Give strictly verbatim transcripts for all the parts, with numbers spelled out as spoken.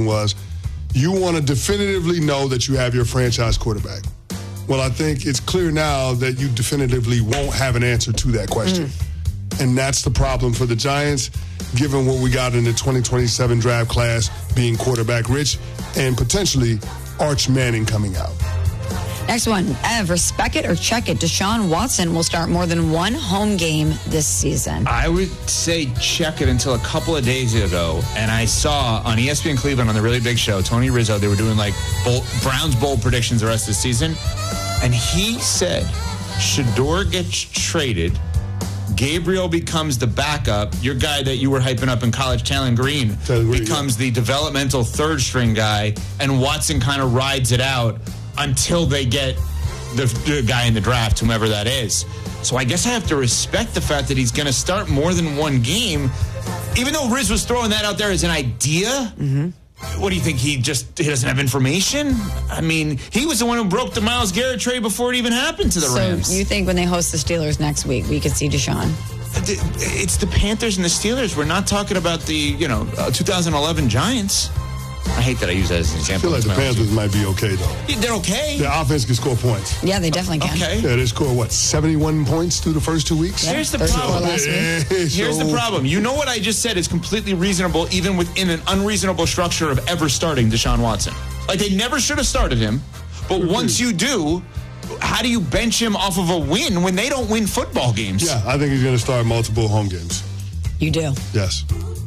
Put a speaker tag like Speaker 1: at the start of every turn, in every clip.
Speaker 1: was, you want to definitively know that you have your franchise quarterback. Well, I think it's clear now that you definitively won't have an answer to that question. Mm. And that's the problem for the Giants, given what we got in the twenty twenty-seven draft class being quarterback rich and potentially Arch Manning coming out.
Speaker 2: Next one, Ev, respect it or check it. Deshaun Watson will start more than one home game this season.
Speaker 3: I would say check it until a couple of days ago, and I saw on E S P N Cleveland on the really big show, Tony Rizzo, they were doing like bold, Browns bold predictions the rest of the season, and he said Shedeur gets traded, Gabriel becomes the backup, your guy that you were hyping up in college, Talon Green, Green becomes yeah. the developmental third string guy, and Watson kind of rides it out until they get the, the guy in the draft, whomever that is. So I guess I have to respect the fact that he's going to start more than one game. Even though Riz was throwing that out there as an idea, mm-hmm. what do you think? He just he doesn't have information? I mean, he was the one who broke the Myles Garrett trade before it even happened to the
Speaker 2: so
Speaker 3: Rams.
Speaker 2: So you think when they host the Steelers next week, we could see Deshaun?
Speaker 3: It's the Panthers and the Steelers. We're not talking about the, you know, uh, two thousand eleven Giants. I hate that I use that as an example.
Speaker 1: I feel like the Panthers might be okay, though.
Speaker 3: Yeah, they're okay.
Speaker 1: Their offense can score points.
Speaker 2: Yeah, they definitely can.
Speaker 3: Okay.
Speaker 1: Yeah, they scored, what, seventy-one points through the first two weeks?
Speaker 2: Yeah,
Speaker 3: Here's the problem.
Speaker 2: Last week.
Speaker 3: Here's the problem. You know what I just said is completely reasonable, even within an unreasonable structure of ever starting Deshaun Watson. Like, they never should have started him, but once you do, how do you bench him off of a win when they don't win football games?
Speaker 1: Yeah, I think he's going to start multiple home games.
Speaker 2: You do?
Speaker 1: Yes.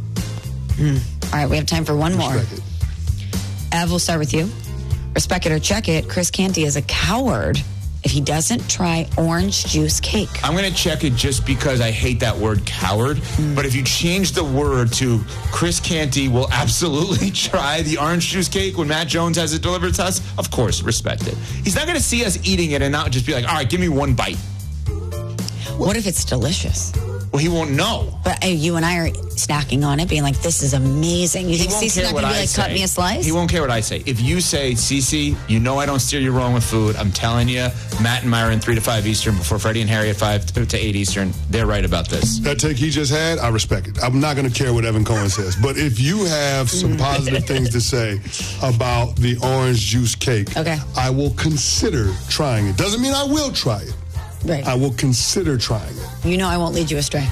Speaker 2: Mm. All right, we have time for one
Speaker 1: Respect
Speaker 2: more.
Speaker 1: It.
Speaker 2: Ev, we'll start with you. Respect it or check it. Chris Canty is a coward if he doesn't try orange juice cake.
Speaker 3: I'm going to check it just because I hate that word coward. Mm. But if you change the word to Chris Canty will absolutely try the orange juice cake when Matt Jones has it delivered to us, of course, respect it. He's not going to see us eating it and not just be like, all right, give me one bite.
Speaker 2: What if it's delicious?
Speaker 3: Well, he won't know.
Speaker 2: But uh, you and I are snacking on it, being like, this is amazing. You
Speaker 3: he
Speaker 2: think Cece's not going to be like,
Speaker 3: say.
Speaker 2: cut me a slice?
Speaker 3: He won't care what I say. If you say, Cece, you know I don't steer you wrong with food. I'm telling you, Matt and Myron, three to five Eastern, before Freddie and Harry at five to eight Eastern, they're right about this.
Speaker 1: That take he just had, I respect it. I'm not going to care what Evan Cohen says. But if you have some positive things to say about the orange juice cake,
Speaker 2: okay.
Speaker 1: I will consider trying it. Doesn't mean I will try it.
Speaker 2: Right.
Speaker 1: I will consider trying it.
Speaker 2: You know I won't lead you astray.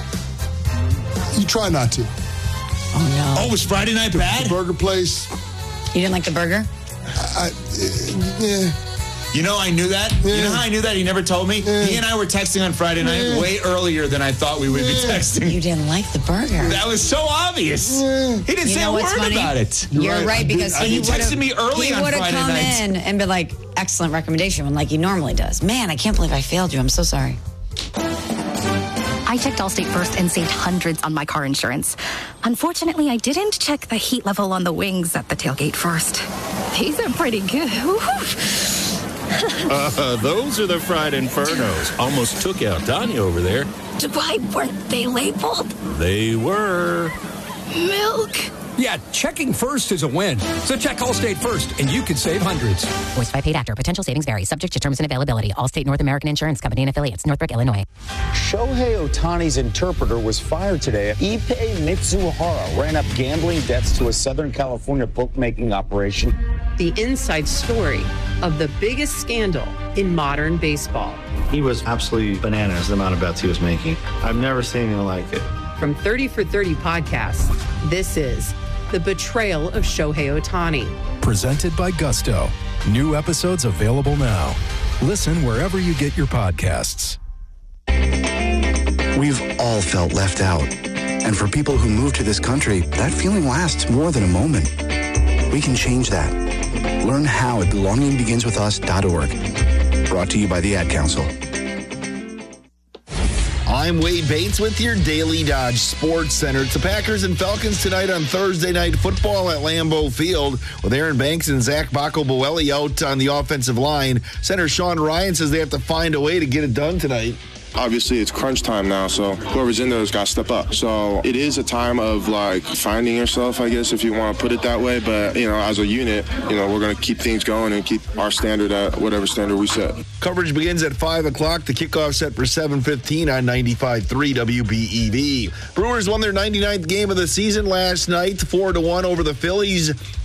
Speaker 1: You try not to.
Speaker 2: Oh, no.
Speaker 3: Oh, was Friday night
Speaker 1: the,
Speaker 3: bad?
Speaker 1: The burger place.
Speaker 2: You didn't like the burger?
Speaker 1: I, uh, yeah.
Speaker 3: You know I knew that? Yeah. You know how I knew that? He never told me? Yeah. He and I were texting on Friday night yeah. way earlier than I thought we would yeah. be texting.
Speaker 2: You didn't like the burger.
Speaker 3: That was so obvious.
Speaker 1: Yeah.
Speaker 3: He didn't
Speaker 2: you
Speaker 3: say a word
Speaker 2: funny?
Speaker 3: about it.
Speaker 2: You're, You're right,
Speaker 1: right
Speaker 2: because
Speaker 3: I,
Speaker 2: he,
Speaker 3: he texted me early on Friday night.
Speaker 2: He would have come in and been like, excellent recommendation, like he normally does. Man, I can't believe I failed you. I'm so sorry.
Speaker 4: I checked Allstate first and saved hundreds on my car insurance. Unfortunately, I didn't check the heat level on the wings at the tailgate first. These are pretty good.
Speaker 5: uh, those are the fried infernos. Almost took out Tanya over there.
Speaker 4: Why weren't they labeled?
Speaker 5: They were.
Speaker 4: Milk.
Speaker 6: Yeah, checking first is a win. So check Allstate first, and you could save hundreds.
Speaker 7: Voiced by paid actor. Potential savings vary. Subject to terms and availability. Allstate North American Insurance Company and affiliates. Northbrook, Illinois.
Speaker 8: Shohei Ohtani's interpreter was fired today. Ippei Mitsuhara ran up gambling debts to a Southern California bookmaking operation.
Speaker 9: The inside story of the biggest scandal in modern baseball.
Speaker 10: He was absolutely bananas, the amount of bets he was making. I've never seen anything like it.
Speaker 9: From thirty for thirty podcasts, this is The Betrayal of Shohei Ohtani.
Speaker 11: Presented by Gusto. New episodes available now. Listen wherever you get your podcasts.
Speaker 12: We've all felt left out. And for people who move to this country, that feeling lasts more than a moment. We can change that. Learn how at belonging begins with us dot org. Brought to you by the Ad Council.
Speaker 13: I'm Wade Bates with your Daily Dodge Sports Center. It's the Packers and Falcons tonight on Thursday Night Football at Lambeau Field with Aaron Banks and Zach Bacco-Boelli out on the offensive line. Center Sean Ryan says they have to find a way to get it done tonight.
Speaker 14: Obviously, it's crunch time now, so whoever's in there has got to step up. So it is a time of, like, finding yourself, I guess, if you want to put it that way. But, you know, as a unit, you know, we're going to keep things going and keep our standard at whatever standard we set.
Speaker 13: Coverage begins at five o'clock. The kickoff set for seven fifteen on ninety-five point three W B E V. Brewers won their ninety-ninth game of the season last night, four to one over the Phillies.